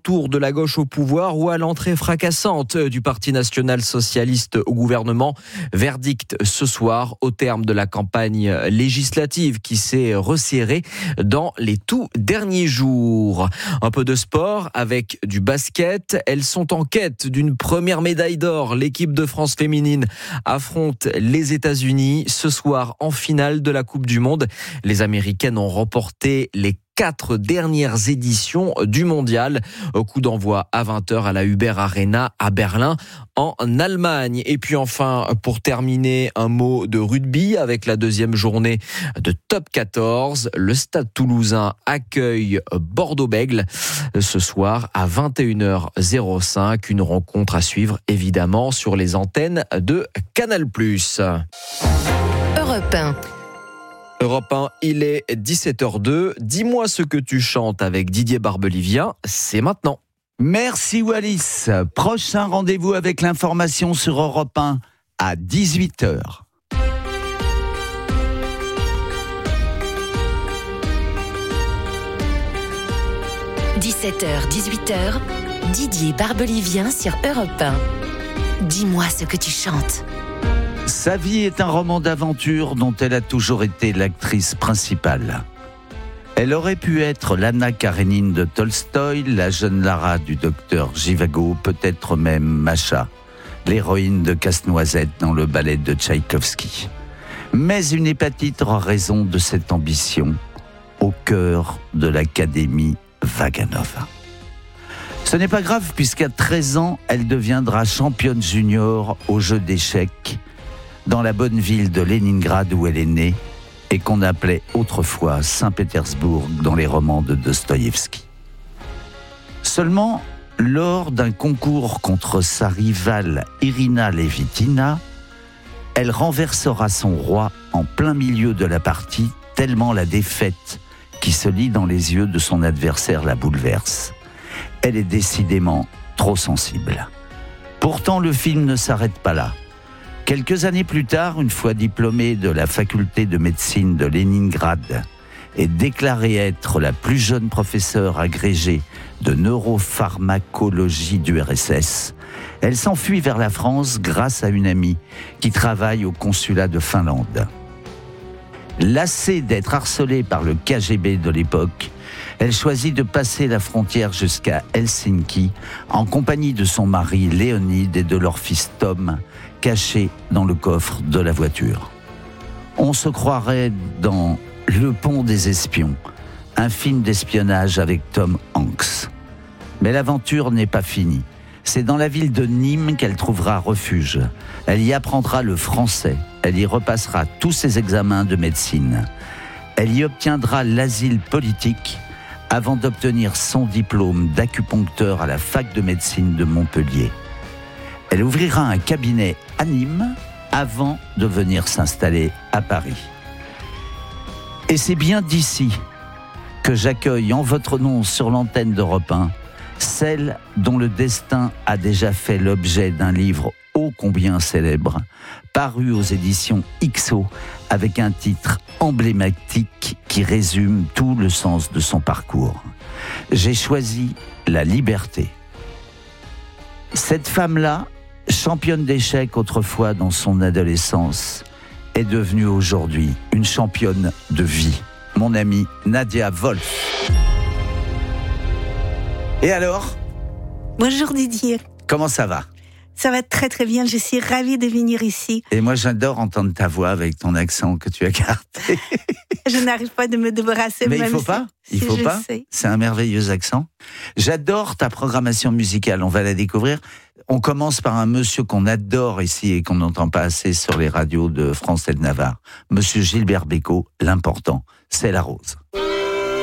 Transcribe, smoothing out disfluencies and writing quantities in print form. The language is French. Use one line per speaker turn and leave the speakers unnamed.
retour de la gauche au pouvoir ou à l'entrée fracassante du Parti national-socialiste au gouvernement. Verdict ce soir au terme de la campagne législative qui s'est resserrée dans les tout derniers jours. Un peu de sport avec du basket. Elles sont en quête d'une première médaille d'or. L'équipe de France féminine affronte les États-Unis ce soir en finale de la Coupe du Monde. Les Américaines ont remporté les 4 dernières éditions du mondial. Coup d'envoi à 20h à la Uber Arena à Berlin en Allemagne. Et puis enfin, pour terminer, un mot de rugby avec la deuxième journée de Top 14. Le Stade Toulousain accueille Bordeaux-Bègles ce soir à 21h05. Une rencontre à suivre évidemment sur les antennes de Canal+.
Europe 1.
Europe 1, il est 17h02. Dis-moi ce que tu chantes avec Didier Barbelivien, c'est maintenant.
Merci Wallis. Prochain rendez-vous avec l'information sur Europe 1 à 18h.
– 17h, 18h, Didier Barbelivien sur Europe 1. Dis-moi ce que tu chantes.
Sa vie est un roman d'aventure dont elle a toujours été l'actrice principale. Elle aurait pu être l'Anna Karénine de Tolstoï, la jeune Lara du docteur Zhivago, peut-être même Masha, l'héroïne de Casse-Noisette dans le ballet de Tchaïkovski. Mais une hépatite aura raison de cette ambition au cœur de l'Académie Vaganova. Ce n'est pas grave puisqu'à 13 ans, elle deviendra championne junior aux Jeux d'échecs dans la bonne ville de Leningrad où elle est née et qu'on appelait autrefois Saint-Pétersbourg dans les romans de Dostoïevski. Seulement, lors d'un concours contre sa rivale Irina Levitina, elle renversera son roi en plein milieu de la partie, tellement la défaite qui se lit dans les yeux de son adversaire la bouleverse. Elle est décidément trop sensible. Pourtant, le film ne s'arrête pas là. Quelques années plus tard, une fois diplômée de la faculté de médecine de Leningrad et déclarée être la plus jeune professeure agrégée de neuropharmacologie du RSS, elle s'enfuit vers la France grâce à une amie qui travaille au consulat de Finlande. Lassée d'être harcelée par le KGB de l'époque, elle choisit de passer la frontière jusqu'à Helsinki en compagnie de son mari Léonide et de leur fils Tom, cachés dans le coffre de la voiture. On se croirait dans Le Pont des Espions, un film d'espionnage avec Tom Hanks. Mais l'aventure n'est pas finie. C'est dans la ville de Nîmes qu'elle trouvera refuge. Elle y apprendra le français. Elle y repassera tous ses examens de médecine. Elle y obtiendra l'asile politique avant d'obtenir son diplôme d'acupuncteur à la fac de médecine de Montpellier. Elle ouvrira un cabinet à Nîmes avant de venir s'installer à Paris. Et c'est bien d'ici que j'accueille en votre nom sur l'antenne d'Europe 1 celle dont le destin a déjà fait l'objet d'un livre ô combien célèbre, paru aux éditions XO avec un titre emblématique qui résume tout le sens de son parcours. J'ai choisi la liberté. Cette femme-là, championne d'échecs autrefois dans son adolescence, est devenue aujourd'hui une championne de vie. Mon amie Nadia Wolf. Et alors ?
Bonjour Didier.
Comment ça va ?
Ça va très très bien, je suis ravie de venir ici.
Et moi j'adore entendre ta voix avec ton accent que tu as gardé.
Je n'arrive pas de me débarrasser.
Mais
même
il faut pas.
Sais.
C'est un merveilleux accent. J'adore ta programmation musicale, on va la découvrir. On commence par un monsieur qu'on adore ici et qu'on n'entend pas assez sur les radios de France et de Navarre. Monsieur Gilbert Bécaud, l'important, c'est la rose.